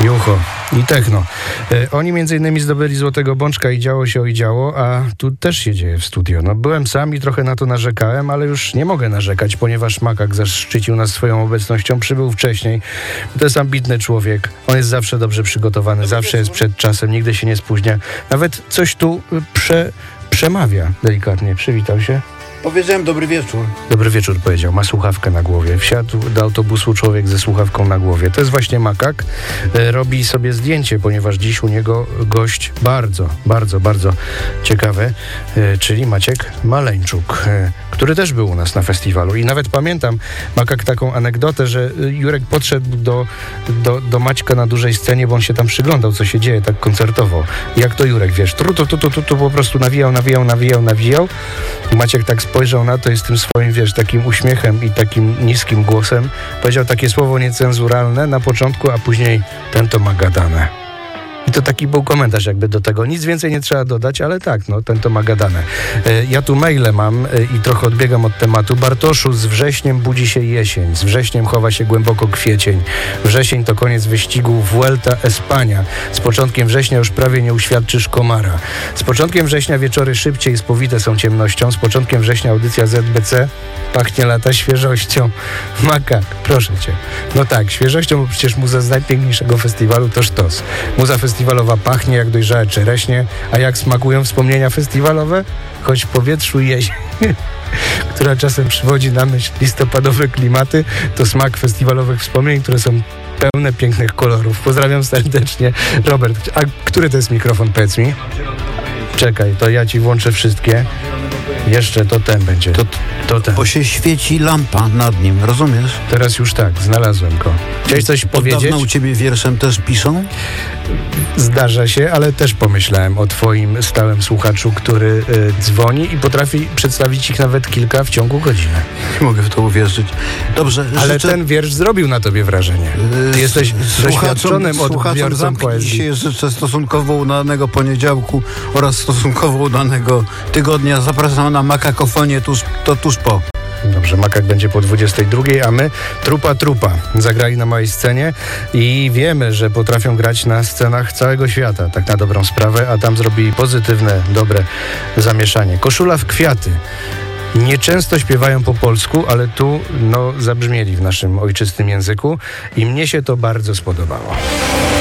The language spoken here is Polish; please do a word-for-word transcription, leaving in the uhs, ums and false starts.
Jucho i techno. E, oni między innymi zdobyli Złotego Bączka i działo się oj działo, a tu też się dzieje w studio. No byłem sam i trochę na to narzekałem, ale już nie mogę narzekać, ponieważ Makak zaszczycił nas swoją obecnością, przybył wcześniej. To jest ambitny człowiek, on jest zawsze dobrze przygotowany, zawsze jest przed czasem, nigdy się nie spóźnia. Nawet coś tu prze, przemawia delikatnie. Przywitał się. Powiedziałem dobry wieczór. Dobry wieczór powiedział, ma słuchawkę na głowie. Wsiadł do autobusu człowiek ze słuchawką na głowie. To jest właśnie Makak. E, robi sobie zdjęcie, ponieważ dziś u niego gość bardzo, bardzo, bardzo ciekawy, e, czyli Maciek Maleńczuk, e, który też był u nas na festiwalu. I nawet pamiętam, Makak, taką anegdotę, że Jurek podszedł do, do, do Maćka na dużej scenie, bo on się tam przyglądał, co się dzieje, tak koncertowo. Jak to Jurek, wiesz, tu, tu, tu, tu, tu, tu po prostu nawijał, nawijał, nawijał, nawijał. I Maciek tak spojrzał na to i z tym swoim, wiesz, takim uśmiechem i takim niskim głosem powiedział takie słowo niecenzuralne na początku, a później ten to ma gadane. I to taki był komentarz jakby do tego. Nic więcej nie trzeba dodać, ale tak, no, ten to ma gadane. E, ja tu maile mam e, i trochę odbiegam od tematu. Bartoszu, z wrześniem budzi się jesień, z wrześniem chowa się głęboko kwiecień. Wrzesień to koniec wyścigu Vuelta Espania. Z początkiem września już prawie nie uświadczysz komara. Z początkiem września wieczory szybciej spowite są ciemnością. Z początkiem września audycja Z B C pachnie lata świeżością. Makak, proszę cię. No tak, świeżością, bo przecież muza z najpiękniejszego festiwalu to sztos. Muza festiwalowa pachnie jak dojrzałe czereśnie, a jak smakują wspomnienia festiwalowe? Choć w powietrzu jesień, która czasem przywodzi na myśl listopadowe klimaty, to smak festiwalowych wspomnień, które są pełne pięknych kolorów. Pozdrawiam serdecznie. Robert, a który to jest mikrofon, powiedz mi? Czekaj, to ja ci włączę wszystkie. Jeszcze to ten będzie. To, to ten. Bo się świeci lampa nad nim, rozumiesz? Teraz już tak, znalazłem go. Chciałeś coś Od powiedzieć? dawna u ciebie wierszem też piszą? Zdarza się, ale też pomyślałem o twoim stałym słuchaczu, który y, dzwoni i potrafi przedstawić ich nawet kilka w ciągu godziny. Nie mogę w to uwierzyć. Dobrze, ale życzę... ten wiersz zrobił na tobie wrażenie. Ty jesteś doświadczonym odbiorcą poezji. Dzisiaj życzę stosunkowo udanego poniedziałku oraz stosunkowo udanego tygodnia. Zapraszam na Makakofonię tuż, to tuż po. Dobrze, Makak będzie po dwudziestej drugiej, a my Trupa Trupa zagrali na małej scenie i wiemy, że potrafią grać na scenach całego świata, tak na dobrą sprawę, a tam zrobili pozytywne, dobre zamieszanie. Koszula w kwiaty. Nieczęsto śpiewają po polsku, ale tu no, zabrzmieli w naszym ojczystym języku i mnie się to bardzo spodobało.